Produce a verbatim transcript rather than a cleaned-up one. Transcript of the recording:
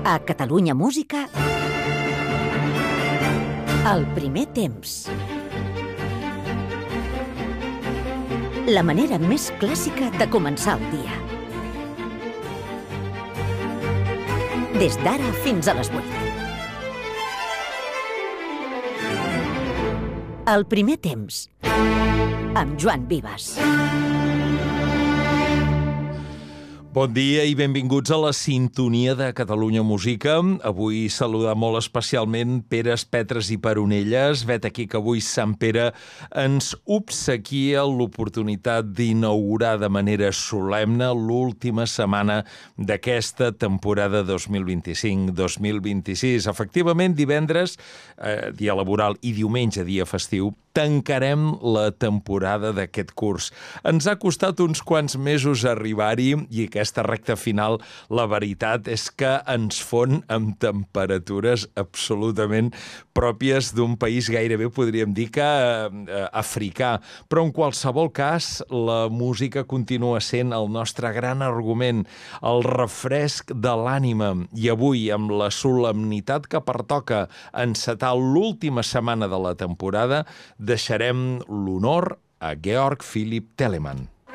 A Catalunya Música, el primer temps. La manera més clàssica de començar el dia. Des d'ara fins a les vuit. El primer temps, amb Joan Vives. Bon dia i benvinguts a la sintonia de Catalunya Música. Avui saludar molt especialment Peres, Petres i Peronelles. Vet aquí que avui Sant Pere ens obsequia l'oportunitat d'inaugurar de manera solemne l'última setmana d'aquesta temporada dos mil vint-i-cinc dos mil vint-i-sis. Efectivament, divendres, eh, dia laboral, i diumenge, dia festiu, tancarem la temporada d'aquest curs. Ens ha costat uns quants mesos arribar-hi i aquesta recta final, la veritat és que ens fon amb temperatures absolutament pròpies d'un país gairebé, podríem dir que eh, africà. Però en qualsevol cas, la música continua sent el nostre gran argument, el refresc de l'ànima. I avui, amb la solemnitat que pertoca encetar l'última setmana de la temporada, deixarem l'honor a Georg Philipp Telemann.